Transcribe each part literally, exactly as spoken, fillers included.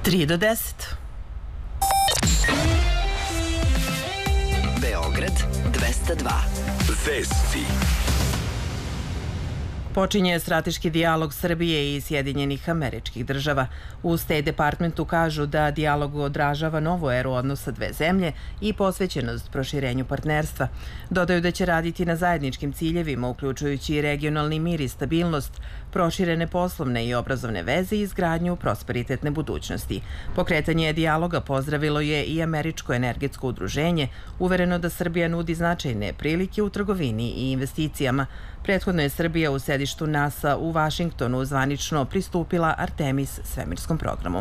tri do deset. Beograd dvesta dva. Vesti. Počinje strateški dijalog Srbije i Sjedinjenih Američkih Država. U State Departmentu kažu da dijalog odražava novu eru odnosa dve zemlje i posvećenost proširenju partnerstva. Dodaju da će raditi na zajedničkim ciljevima, uključujući i regionalni mir i stabilnost, proširene poslovne i obrazovne veze i izgradnju prosperitetne budućnosti. Pokretanje dijaloga pozdravilo je i Američko energetsko udruženje, uvereno da Srbija nudi značajne prilike u trgovini i investicijama. Prethodno je Srbija u sedištu NASA u Vašingtonu zvanično pristupila Artemis svemirskom programu.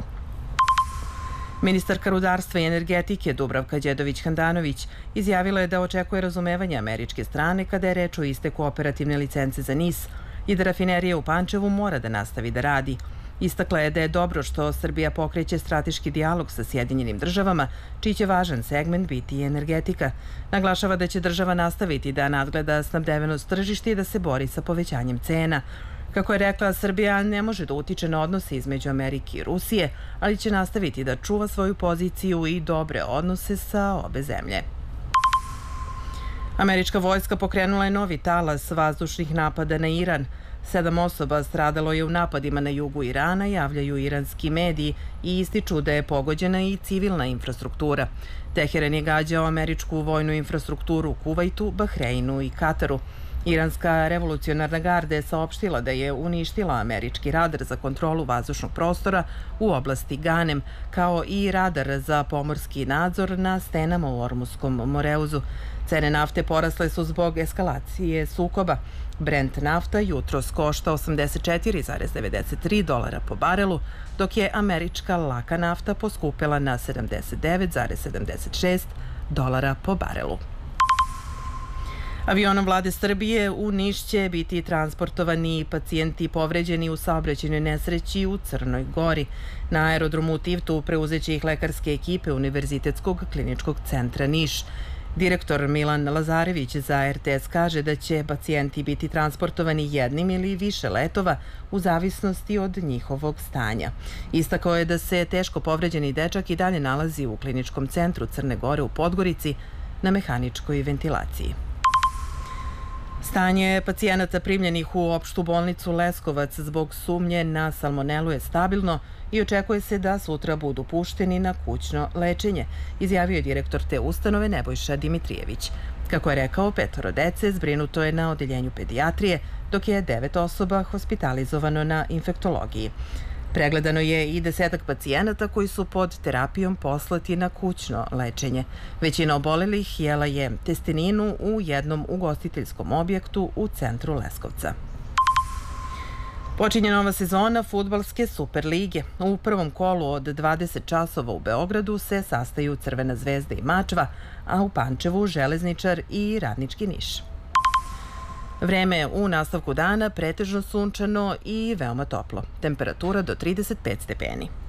Ministarka rudarstva i energetike Dubravka Đedović-Handanović izjavila je da očekuje razumevanje američke strane kada je reč o isteku operativne licence za NIS i da rafinerija u Pančevu mora da nastavi da radi. Istakla je da je dobro što Srbija pokreće strateški dijalog sa Sjedinjenim Državama, čiji će važan segment biti i energetika. Naglašava da će država nastaviti da nadgleda snabdevenost tržišta i da se bori sa povećanjem cena. Kako je rekla, Srbija ne može da utiče na odnose između Amerike i Rusije, ali će nastaviti da čuva svoju poziciju i dobre odnose sa obe zemlje. Američka vojska pokrenula je novi talas vazdušnih napada na Iran. Sedam osoba stradalo je u napadima na jugu Irana, javljaju iranski mediji i ističu da je pogođena i civilna infrastruktura. Teheran je gađao američku vojnu infrastrukturu u Kuvajtu, Bahreinu i Kataru. Iranska revolucionarna garda je saopštila da je uništila američki radar za kontrolu vazdušnog prostora u oblasti Ganem, kao i radar za pomorski nadzor na stenama u Ormuskom Moreuzu. Cene nafte porasle su zbog eskalacije sukoba. Brent nafta jutros košta osamdeset četiri zarez devedeset tri dolara po barelu, dok je američka laka nafta poskupela na sedamdeset devet zarez sedamdeset šest dolara po barelu. Avionom vlade Srbije u Niš će biti transportovani pacijenti povređeni u saobraćajnoj nesreći u Crnoj Gori. Na aerodromu u Tivtu preuzeće ih lekarske ekipe Univerzitetskog kliničkog centra Niš. Direktor Milan Lazarević za er te es kaže da će pacijenti biti transportovani jednim ili više letova u zavisnosti od njihovog stanja. Istakao je da se teško povređeni dečak i dalje nalazi u kliničkom centru Crne Gore u Podgorici na mehaničkoj ventilaciji. Stanje pacijenata primljenih u opštu bolnicu Leskovac zbog sumnje na salmonelu je stabilno i očekuje se da sutra budu pušteni na kućno lečenje, izjavio je direktor te ustanove Nebojša Dimitrijević. Kako je rekao, petoro dece zbrinuto je na odeljenju pedijatrije, dok je devet osoba hospitalizovano na infektologiji. Pregledano je i desetak pacijenata koji su pod terapijom poslati na kućno lečenje. Većina obolelih jela je testeninu u jednom ugostiteljskom objektu u centru Leskovca. Počinje nova sezona fudbalske Super lige. U prvom kolu od dvadeset časova u Beogradu se sastaju Crvena zvezda i Mačva, a u Pančevu Železničar i Radnički Niš. Vreme u nastavku dana pretežno sunčano i veoma toplo. Temperatura do trideset pet stepeni.